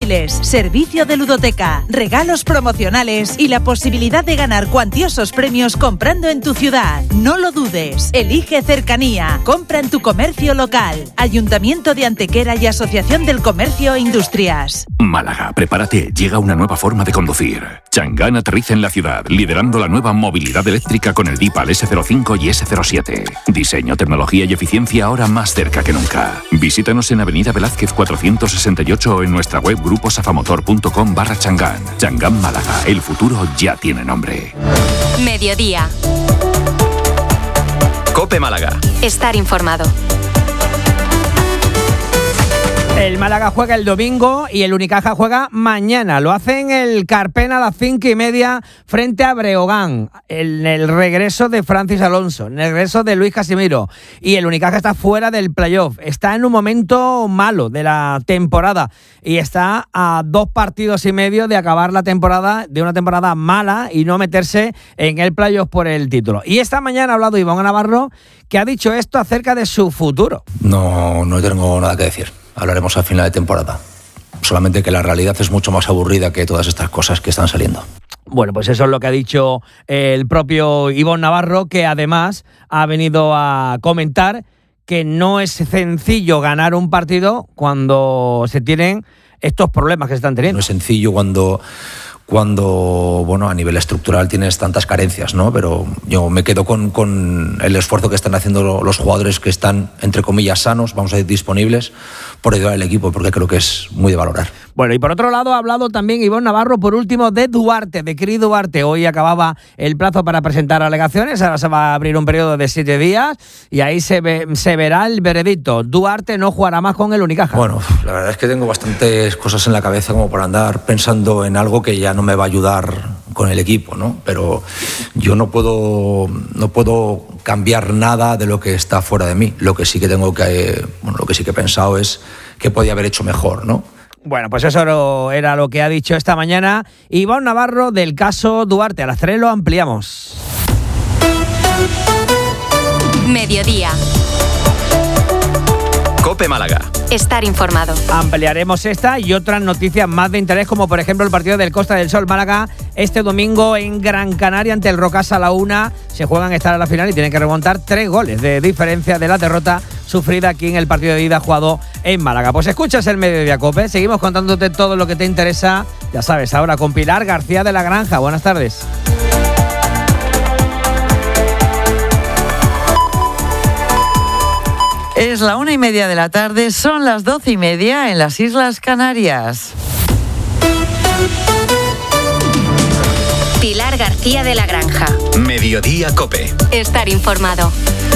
móviles, servicio de ludoteca, regalos promocionales y la posibilidad de ganar cuantiosos premios comprando en tu ciudad. No lo dudes. Elige cercanía. Compra en tu comercio local. Ayuntamiento de Antequera y Asociación del Comercio e Industrias. Málaga, prepárate. Llega una nueva forma de conducir. Chang'an aterriza en la ciudad, liderando la nueva movilidad eléctrica con el Deepal S05 y S07. Diseño, tecnología y eficiencia ahora más cerca que nunca. Visítanos en Avenida Velázquez 468 o en nuestra web gruposafamotor.com/Chang'an. Chang'an Málaga, el futuro ya tiene nombre. Mediodía. COPE Málaga. Estar informado. El Málaga juega el domingo y el Unicaja juega mañana. Lo hace en el Carpena a las 5:30 frente a Breogán. En el regreso de Francis Alonso, en el regreso de Luis Casimiro. Y el Unicaja está fuera del playoff. Está en un momento malo de la temporada. Y está a 2 partidos y medio de acabar la temporada, de una temporada mala y no meterse en el playoff por el título. Y esta mañana ha hablado Iván Navarro, que ha dicho esto acerca de su futuro. No tengo nada que decir. Hablaremos al final de temporada. Solamente que la realidad es mucho más aburrida que todas estas cosas que están saliendo. Bueno, pues eso es lo que ha dicho el propio Iván Navarro, que además ha venido a comentar que no es sencillo ganar un partido cuando se tienen estos problemas que se están teniendo. No es sencillo cuando bueno, a nivel estructural tienes tantas carencias, ¿no? Pero yo me quedo con el esfuerzo que están haciendo los jugadores que están, entre comillas, sanos, vamos a decir, disponibles, por ayudar al equipo, porque creo que es muy de valorar. Bueno, y por otro lado ha hablado también Iván Navarro, por último, de Duarte, de Cris Duarte. Hoy acababa el plazo para presentar alegaciones, ahora se va a abrir un periodo de 7 días y ahí se verá el veredicto. Duarte no jugará más con el Unicaja. Bueno, la verdad es que tengo bastantes cosas en la cabeza como para andar pensando en algo que ya no me va a ayudar con el equipo, ¿no? Pero yo no puedo cambiar nada de lo que está fuera de mí. Lo que sí que lo que sí que he pensado es que podía haber hecho mejor, ¿no? Bueno, pues eso era lo que ha dicho esta mañana Iván Navarro del caso Duarte. A las 3 lo ampliamos. Mediodía. COPE Málaga. Estar informado. Ampliaremos esta y otras noticias más de interés, como por ejemplo el partido del Costa del Sol Málaga este domingo en Gran Canaria ante el Rocasa a la 1. Se juegan estar a la final y tienen que remontar 3 goles de diferencia de la derrota sufrida aquí en el partido de ida jugado en Málaga. Pues escuchas el Mediodía COPE, seguimos contándote todo lo que te interesa, ya sabes, ahora con Pilar García de la Granja. Buenas tardes. Es la 1:30 de la tarde, son las 12:30 en las Islas Canarias. Pilar García de la Granja. Mediodía COPE. Estar informado.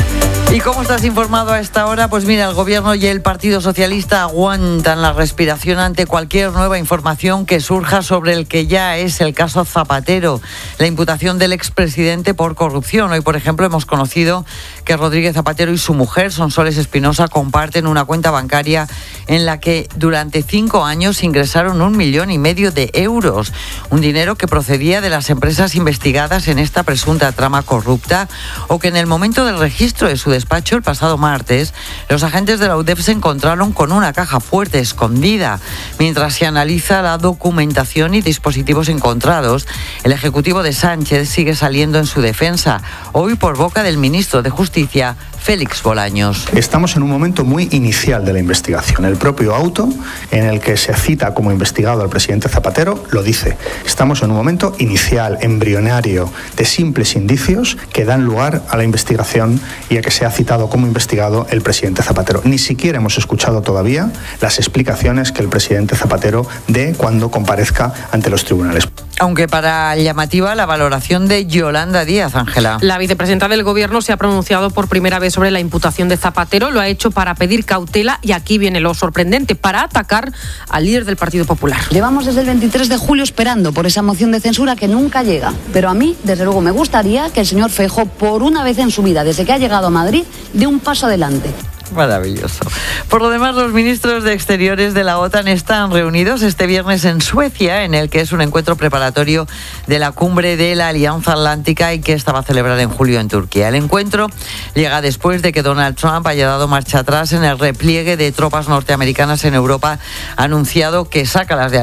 ¿Y cómo estás informado a esta hora? Pues mira, el Gobierno y el Partido Socialista aguantan la respiración ante cualquier nueva información que surja sobre el que ya es el caso Zapatero, la imputación del expresidente por corrupción. Hoy, por ejemplo, hemos conocido que Rodríguez Zapatero y su mujer, Sonsoles Espinosa, comparten una cuenta bancaria en la que durante 5 años ingresaron 1,5 millones de euros, un dinero que procedía de las empresas investigadas en esta presunta trama corrupta, o que en el momento del registro de su despacho el pasado martes, los agentes de la UDEF se encontraron con una caja fuerte escondida. Mientras se analiza la documentación y dispositivos encontrados, el Ejecutivo de Sánchez sigue saliendo en su defensa, hoy por boca del ministro de Justicia, Félix Bolaños. Estamos en un momento muy inicial de la investigación. El propio auto en el que se cita como investigado al presidente Zapatero lo dice. Estamos en un momento inicial, embrionario, de simples indicios que dan lugar a la investigación y a que sea citado como investigado el presidente Zapatero. Ni siquiera hemos escuchado todavía las explicaciones que el presidente Zapatero dé cuando comparezca ante los tribunales. Aunque para llamativa la valoración de Yolanda Díaz, Ángela. La vicepresidenta del Gobierno se ha pronunciado por primera vez sobre la imputación de Zapatero. Lo ha hecho para pedir cautela y aquí viene lo sorprendente, para atacar al líder del Partido Popular. Llevamos desde el 23 de julio esperando por esa moción de censura que nunca llega. Pero a mí, desde luego, me gustaría que el señor Feijóo, por una vez en su vida, desde que ha llegado a Madrid, dé un paso adelante. Maravilloso. Por lo demás, los ministros de Exteriores de la OTAN están reunidos este viernes en Suecia, en el que es un encuentro preparatorio de la cumbre de la Alianza Atlántica y que esta va a celebrar en julio en Turquía. El encuentro llega después de que Donald Trump haya dado marcha atrás en el repliegue de tropas norteamericanas en Europa, ha anunciado que saca las de